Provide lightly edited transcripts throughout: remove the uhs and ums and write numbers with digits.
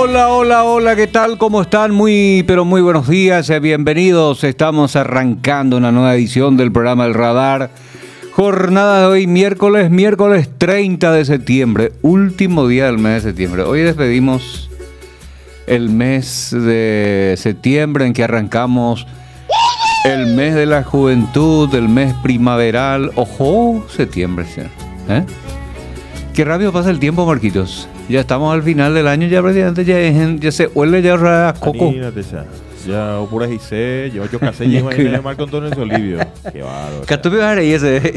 Hola, hola, hola, ¿qué tal? ¿Cómo están? Pero muy buenos días, bienvenidos. Estamos arrancando una nueva edición del programa El Radar. Jornada de hoy, miércoles 30 de septiembre, último día del mes de septiembre. Hoy despedimos el mes de septiembre en que arrancamos el mes de la juventud, el mes primaveral. ¡Ojo! Septiembre, ¿sí? Qué rápido pasa el tiempo, Marquitos. Ya estamos al final del año, ya prácticamente ya se huele ya a coco. Ya Opuras y C, yo casé y imagínate Marco Antonio Solivio. Qué bárbaro. Catupe ahí ese.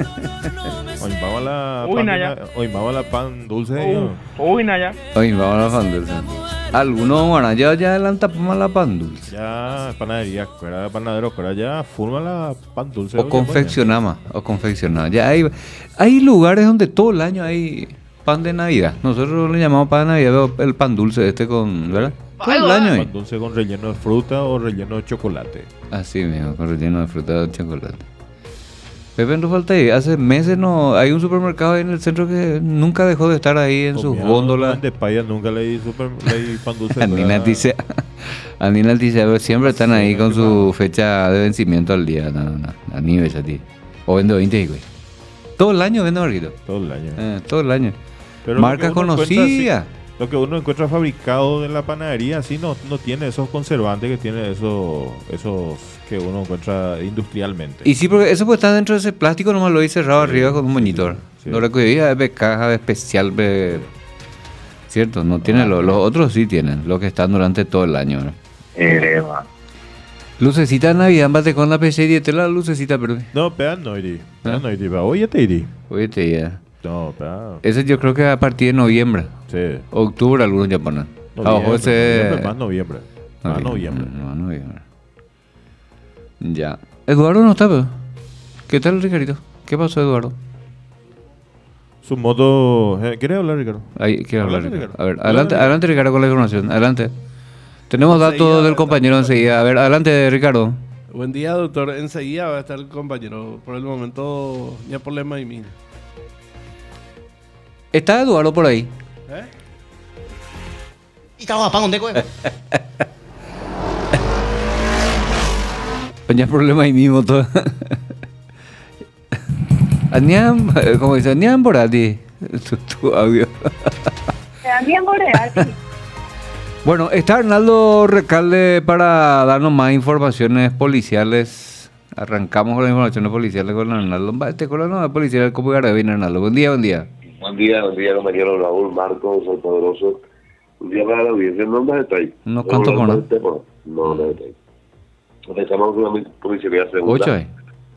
Hoy vamos a la pan dulce. Hoy vamos a la pan dulce. Algunos, bueno, ya adelantamos la pan dulce. Ya, panadería, fuera panadero, fuera ya, forma la pan dulce. O confeccionamos. Ya hay lugares donde todo el año hay pan de Navidad. Nosotros le llamamos pan de Navidad, el pan dulce con, ¿verdad? Todo el año hay. Pan dulce con relleno de fruta o relleno de chocolate. Así mismo, con relleno de fruta o chocolate. Pepe, no falta ahí. Hace meses no hay un supermercado ahí en el centro que nunca dejó de estar ahí en sus góndolas. De paya nunca le di pan dulce. Andina Altice siempre están ahí con su fecha de vencimiento al día. A nivel a ti. O vende 20, güey. Todo el año vende, Marquito. Todo el año. Todo el año. Pero marcas conocidas. Lo que uno encuentra fabricado en la panadería, así no tiene esos conservantes que tiene esos que uno encuentra industrialmente. Y sí, porque eso puede estar dentro de ese plástico, nomás lo hay cerrado arriba con un monitor. Sí. Lo recogía de caja especial, ¿cierto? No tiene los otros sí tienen, los que están durante todo el año, ¿no? Lucecita de Navidad, bate con la PC y te la lucecita, pero... No, pero no irí. Oye, te irí. No, pero... Ese yo creo que a partir de noviembre. Sí. Octubre algunos ya ponen. Más noviembre. Ya. Eduardo no está, pero... ¿Qué tal, Ricardito? ¿Qué pasó, Eduardo? Su moto... ¿Quieres hablar, Ricardo? Quiero hablar, Ricardo. A ver, adelante, Ricardo, con la información. Adelante. Tenemos datos del compañero enseguida. A ver, adelante, Ricardo. Buen día, doctor. Enseguida va a estar el compañero. Por el momento, ni hay problema y mí. ¿Está Eduardo por ahí? Y estamos a pan con deco, Tenía problema ahí mismo todo. Aniam, como dice, Aniam Borati. Tu audio. Aniam Borati. Bueno, está Arnaldo Recalde para darnos más informaciones policiales. Arrancamos con las informaciones policiales con Arnaldo. Con la nueva policía del Copo Garabín, Arnaldo. Buen día. Buen día, compañero Raúl, Marcos, Sol Poderoso. Un día para la audiencia, no más detalles. ¿Unos cuantos por no? No detalles. Empezamos con la policía segunda. 8 hay.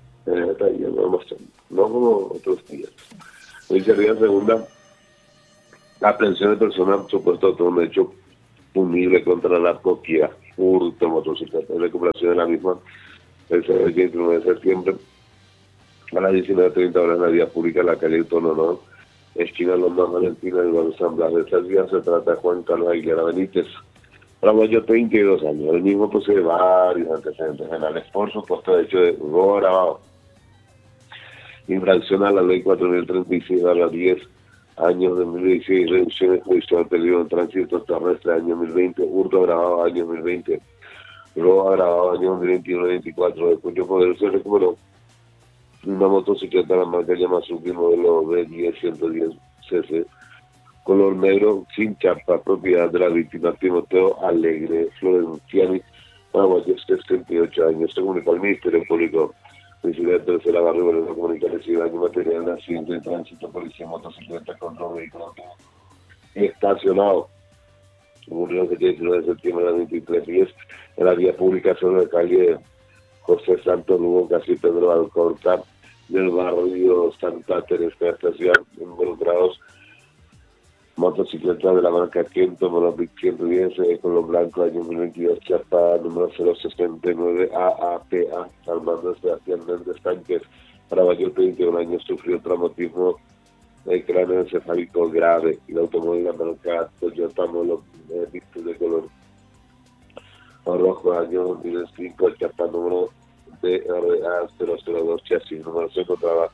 No como otros días. Policía segunda, aprehensión de personas supuesto de un hecho punible contra la narcotia, hurto, motocicleta, recuperación de la misma, el 29 de septiembre, a las 19:30 horas en la vía pública en la calle Autónoma, esquina Londres Valentina, el barrio San Blas de Salvia. Se trata de Juan Carlos Aguilera Benítez, paraguayo, 32 años. El mismo posee varios antecedentes penales por supuesto de hecho de robo agravado, infracción a la ley 4036 a las 10 años 2016, reducción de juicio al peligro de tránsito terrestre año 2020, hurto agravado año 2020, robo agravado año 2021 y 2024. De cuyo poder se recuperó una motocicleta de la marca Yamazuki modelo B10-110 cc, color negro, sin chapa, propiedad de la víctima Timoteo Alegre Florenciani, paraguayo, 68 años. Se comunicó al Ministerio Público Municipal de Tercera Barrio de la Comunidad de daño material de accidente de tránsito, policía, motocicleta contra vehículo estacionado. Ocurrió el 19 de septiembre de 23:10 en la vía pública sobre la calle José Santos Lugo, casi Pedro Alcorta, del barrio Santa Teresa, estación, involucrados motocicleta de la marca Kento, Monopic 110, color blanco, año 2022, chapa número 069 AAPA, al mando de Sebastián Méndez Sánchez, paraguayo, 31 años, sufrió traumatismo de cráneo encefálico grave. El automóvil de la marca Toyota Molo, de color rojo, año 2005, chapa número DRA002, chasis número se encontraba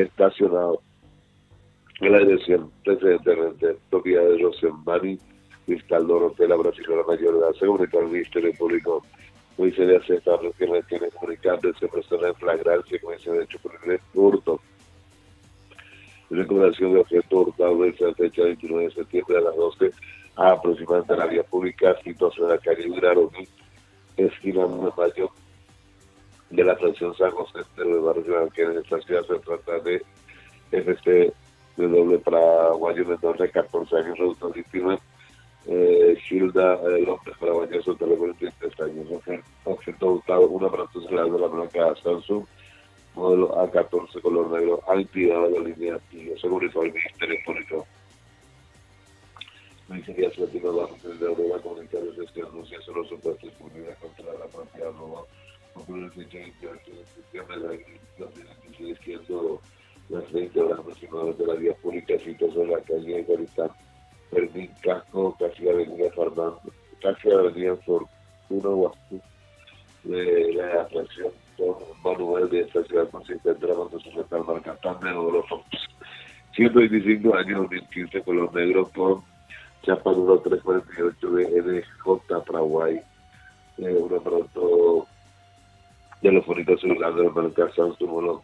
estacionado en la dirección precedentemente propiedad de Rosemary Cristaldo Rotela, brasileña mayor de edad, se comunicó al Ministerio Público. Hoy se le hace esta que tiene comunicante, se presenta en flagrancia, como se ha hecho por el hurto. Recomendación de objeto hurtado desde la fecha 29 de septiembre a las 12 aproximadamente en la vía pública, situación en la calle Viraroní, esquina 1 de Mayo, de la fracción San José del barrio que en esta ciudad se trata de FC de doble paraguayo menor de 14 años, reductor víctima, Gilda López Paraguayo, su teléfono de 33 años, objeto hurtado, un aparato celular de la marca Samsung, modelo A14 color negro, activado la línea y se comunicó al Ministerio Público. La Ingeniería Atlética de Aurora comunicar desde que anuncia solo supuestos impunidad contra la propiedad roba. Ocurrió el fecha 28 de septiembre de 2016, siendo las 20 horas aproximadamente de la vía pública, citas en la calle Igualitán, Fermín Casco, casi avenida Fernando, casi avenida Fortuna Guazú, de la atracción Manuel de esta ciudad consistente en la motocicleta marca Tandem Oroso, 125 años, 2015, color negro con chapa número 348 de NJ Paraguay, un aparato telefónico celular de la marca Samsung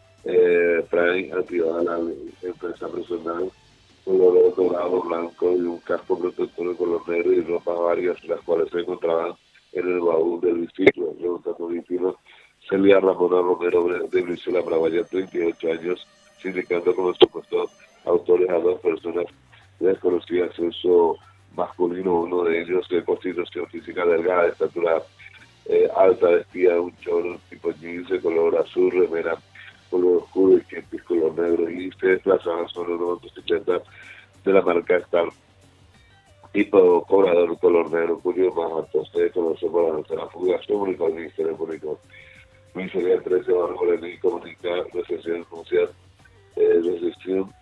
Prime, activada la empresa personal, color dorado, blanco y un casco protector de color negro y ropas varias, las cuales se encontraban en el baúl del distrito. Resultado víctima, Celia Ramona Romero de Brizuela Paraguaya, 38 años, sindicando como supuestos autores a dos personas desconocidas, sexo masculino, uno de ellos de constitución física delgada, de estatura alta, vestida un chorro tipo jeans de color azul, remera color oscuro y kepis color negro, y se desplazaban sobre una motocicleta de la marca Star tipo cobrador color negro, cuyo más alto se conoce por la fugación comunicó al Ministerio Público. Ministerio 13 bajo la ley comunicar recepción denunciar recepción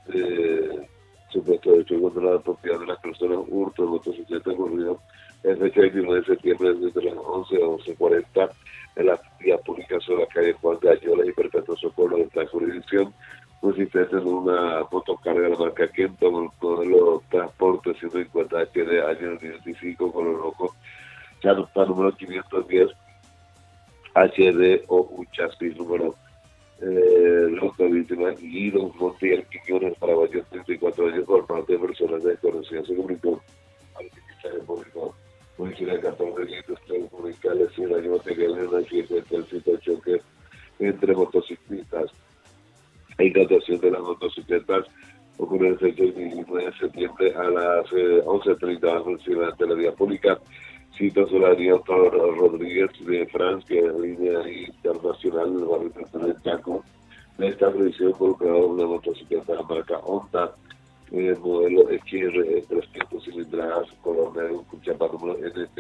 supuesto hecho contra la propiedad de las personas, hurto de motocicleta ocurrido el fecha 29 de septiembre desde las 11 a 11:40 en la vía pública sobre la calle Juan de Ayola y Perpetuo Socorro de esta jurisdicción, consistente en una motocarga de la marca Kenton, con el modelo transporte 150 HD año 95 color rojo, chapa número 510 HD o chasis número loca víctima y Don Montiel Quiñones Paraguayo, 34 años, por parte de personas desconocidas. Se comunicó al Ministerio Público Municipal 14 de comunicarles si el año material en un accidente de tránsito de choque entre motociclistas. La incautación de las motocicletas ocurrió el 29 de septiembre a las 11:30 aproximadamente de la vía pública. Cita Solaria Rodríguez de Francia, en línea internacional del barrio de Chaco. De esta previsión involucrada una motocicleta de la marca Honda, modelo XR 300 cilindradas, color negro, con chapa número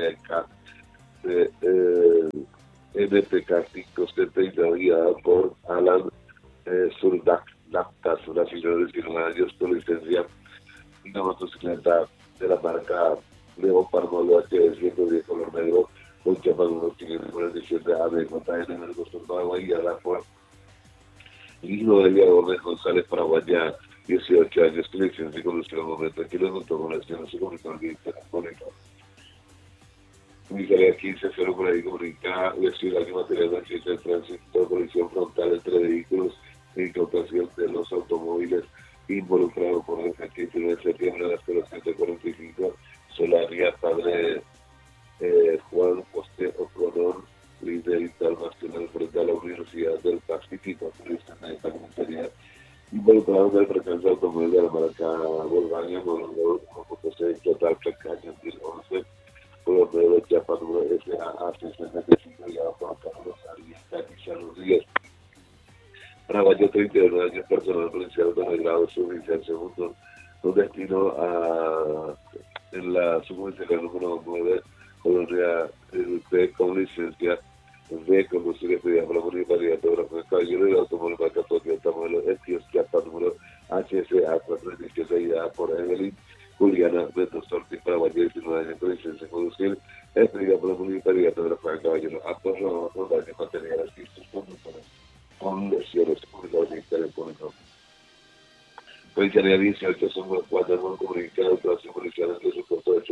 NPK 570 guiada por Alan Surdak Naptas, una señora de 19 años con licencia, y una motocicleta de la marca León Parmolo H110 color negro, con chapa número 547 ABJN en el costo de Paraguay, guiada por Hijo de Elia Gómez González Paraguaya, 18 años, que licencia y conducción al momento aquí lo encontró con la acción se comunicó al telefónico. Comisaría 15 0 por ahí comunica lesión daño material de accidente de tránsito, colisión frontal entre vehículos e incautación de los automóviles involucrados por el 29 de septiembre a las 07:45. Solaria, padre Juan José O'Connor, líder internacional frente a la Universidad del Pacífico, en esta comisaría, involucrado en el percance automóvil de la marca Volkswagen, modelo José total Caña 2011, por los modelos chapa número SAA 65, guiado por Carlos Arias Rodríguez. Paraguayo, 31 años, personal policial de grado suboficial segundo, con destino en la subcomisaría número 9, colonia B con licencia B conducir estudiar por la municipalidad de Obras de Caballero y el automóvil marca Toyota modelo Etios chapa número HSA 417 guiada por Evelyn Juliana Mendoza Ortiz Paraguayo, 19 años con licencia de conducir estudiar por la municipalidad de Obras de Caballero, ambos robados con daños materiales y sus conductores con lesiones comunicadas en el teléfono. Comisaría 18 son los cuatro hemos comunicado que la policial entre su puesto de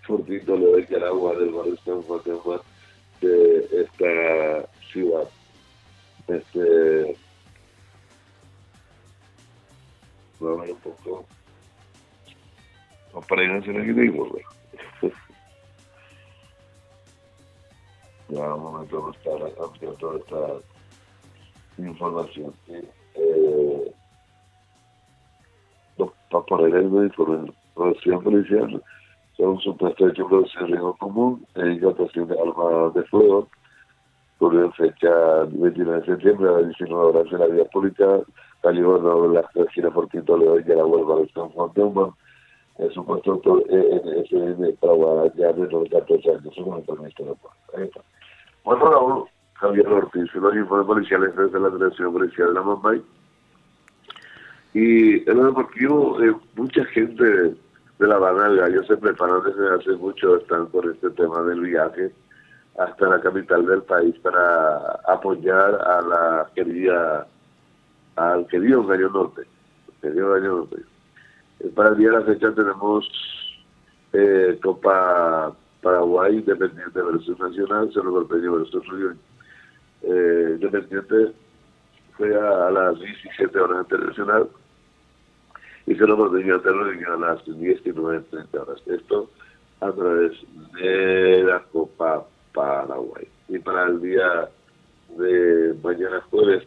Fortín Toledo de Yaragua, del barrio San Juan de esta ciudad. Voy a ver un poco. Para ir a hacer aquí mismo, ya un momento no está ampliando toda esta información. ¿Sí? Para poner el informe de producción policial, son un supuesto hecho de producción de riesgo común en incautación de armas de fuego, ocurrió en fecha 29 de septiembre a las 19 horas en la vía pública, calle Gobernador de la esquina Fortín Toledo y Yaragua, el barrio San Juan de Humán. El supuesto autor de Paraguay ya de los 14 años, según el Ministerio de Paz. Ahí está. Bueno, Raúl Javier Ortiz, los informes policiales desde la Dirección Policial de la Mambay. Y en lo deportivo, mucha gente de la Habana del Gallo se preparan desde hace mucho, están por este tema del viaje hasta la capital del país para apoyar a al querido Gallo Norte. Para el día de la fecha tenemos Copa Paraguay, Independiente versus Nacional, Cerro Porteño versus Río. Independiente juega a las 17 horas internacional y Cerro Porteño a las 19:30 horas. Esto a través de la Copa Paraguay. Y para el día de mañana jueves,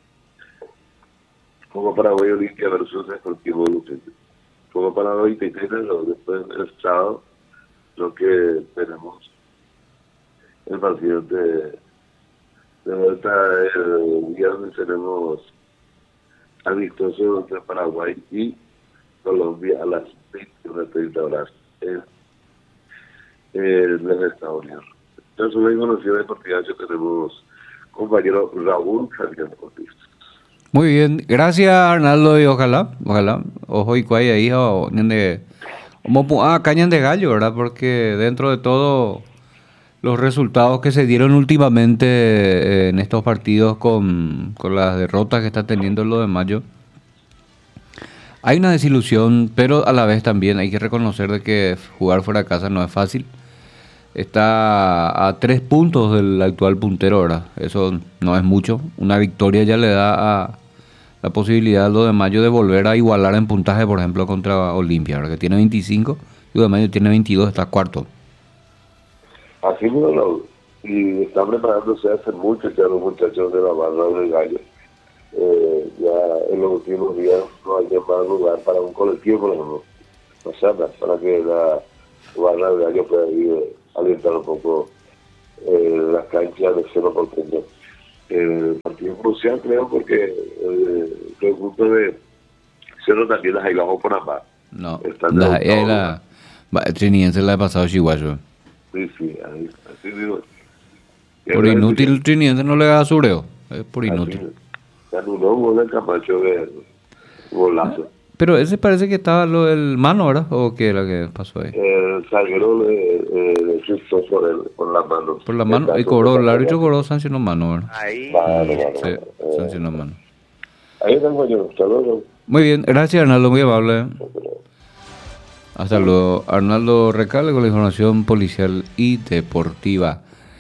Copa Paraguay Olimpia versus Deportivo Lucense. Como para hoy, después el sábado, lo que tenemos el partido de vuelta el viernes, tenemos amistoso entre Paraguay y Colombia a las 21:30 horas en el Estados Unidos. Entonces, una información deportiva que tenemos compañero Raúl Javier Ortiz. Muy bien, gracias Arnaldo y ojalá, ojo y cuaya ahí o de cañan de gallo, ¿verdad? Porque dentro de todo los resultados que se dieron últimamente en estos partidos con las derrotas que está teniendo lo de Mayo, hay una desilusión, pero a la vez también hay que reconocer de que jugar fuera de casa no es fácil. Está a 3 puntos del actual puntero, ¿verdad? Eso no es mucho. Una victoria ya le da la posibilidad a lo de Mayo de volver a igualar en puntaje, por ejemplo, contra Olimpia, ¿verdad? Que tiene 25 y lo de Mayo tiene 22, está cuarto. Así mismo, y están preparándose hace mucho ya los muchachos de la barra del Gallo. Ya en los últimos días no hay más lugar para un colectivo, por ejemplo, para que la barra del Gallo pueda ir alentar un poco las canchas de Cerro Porteño. El partido crucial, creo, porque el grupo de Cerro también las hay bajo por ambas. No, la Triniense la ha pasado Chihuahua. Sí, ahí, así digo. Por inútil el Triniense no le da sureo, es por inútil. Se anuló un gol del Camacho de golazo. Pero ese parece que estaba el mano, ¿verdad? ¿O qué era que pasó ahí? El zaguero le chutó por la mano. Por la mano, y cobró, el árbitro cobró, sancionó mano, ¿verdad? Ahí. Sí, sancionó mano. Ahí tengo yo, hasta luego. Muy bien, gracias Arnaldo, muy amable. Hasta luego, Arnaldo Recalde con la información policial y deportiva.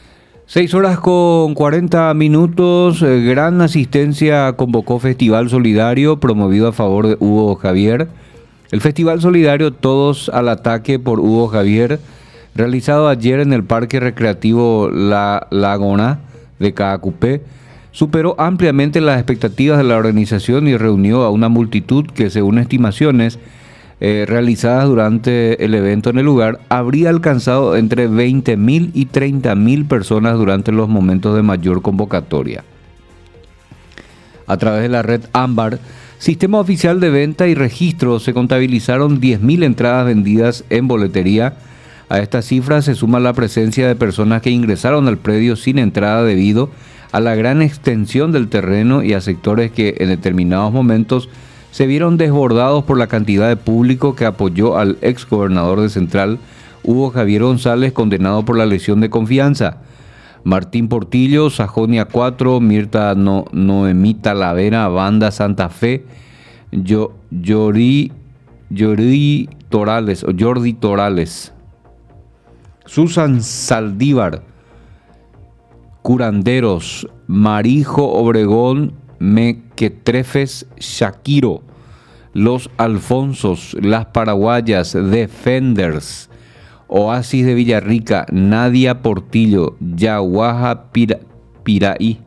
6:40 gran asistencia convocó Festival Solidario promovido a favor de Hugo Javier. El Festival Solidario Todos al Ataque por Hugo Javier, realizado ayer en el Parque Recreativo La Lagona de Caacupé, superó ampliamente las expectativas de la organización y reunió a una multitud que, según estimaciones realizadas durante el evento en el lugar, habría alcanzado entre 20.000 y 30.000 personas durante los momentos de mayor convocatoria. A través de la red Ámbar, sistema oficial de venta y registro, se contabilizaron 10.000 entradas vendidas en boletería. A esta cifra se suma la presencia de personas que ingresaron al predio sin entrada debido a la gran extensión del terreno y a sectores que en determinados momentos se vieron desbordados por la cantidad de público que apoyó al ex gobernador de Central, Hugo Javier González, condenado por la lesión de confianza. Martín Portillo, Sajonia 4, Mirta Noemí Talavera, Banda Santa Fe, Jordi Torales, Susan Saldívar, Curanderos, Marijo Obregón, Mequetrefes, Shakiro, Los Alfonsos, Las Paraguayas, Defenders, Oasis de Villarrica, Nadia Portillo, Yaguaja Piraí.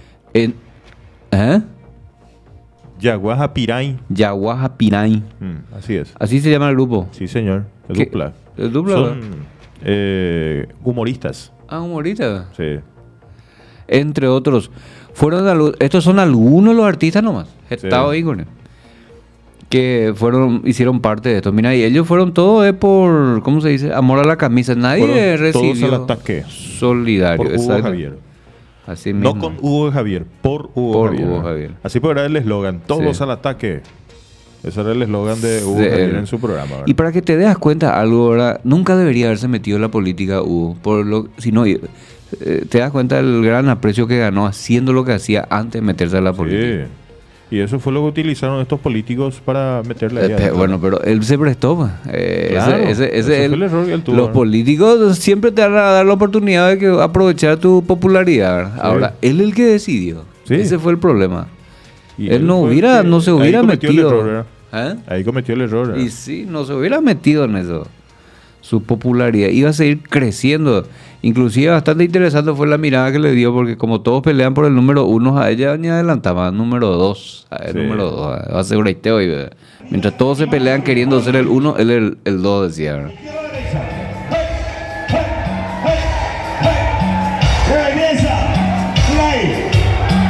Yaguaja Piray. Yaguaja Piraí. Así es. Así se llama el grupo. Sí, señor. Es ¿Qué? dupla. ¿Es dupla? Son humoristas. Ah, humorista. Sí. Entre otros. Estos son algunos de los artistas nomás. Gustavo Ícone. Que hicieron parte de esto. Mira, y ellos fueron todos por, ¿cómo se dice? Amor a la camisa. Nadie Fueron recibió. todos al ataque. Solidario. Por Hugo exacto. Javier. Así mismo. No con Hugo Javier, por Hugo Por Javier. Hugo Javier. Así pues era el eslogan, todos Sí. al ataque. Ese era el eslogan de Hugo De Javier él. en su programa. ¿verdad? Y para que te das cuenta algo, ¿verdad? Nunca debería haberse metido en la política Hugo. Si no, te das cuenta del gran aprecio que ganó haciendo lo que hacía antes de meterse en la política. Sí. Y eso fue lo que utilizaron estos políticos para meterle ahí adentro. Bueno, pero él se prestó. Claro, ese fue el error que él tuvo, los ¿no? políticos siempre te van a dar la oportunidad de que aprovechar tu popularidad. ¿verdad? Sí. Ahora, él es el que decidió. Sí. Ese fue el problema. Y él no fue el que- no se ahí hubiera cometió el metido. error, ¿verdad? ¿Eh? Ahí cometió el error. ¿verdad? Y sí, no se hubiera metido en eso. Su popularidad iba a seguir creciendo. Inclusive bastante interesante fue la mirada que le dio, porque como todos pelean por el número 1, a ella ni adelantaba, número 2. Sí. Número 2, va a ser un reiteo. Mientras todos se pelean queriendo ser el 1, él el 2 decía. ¿verdad?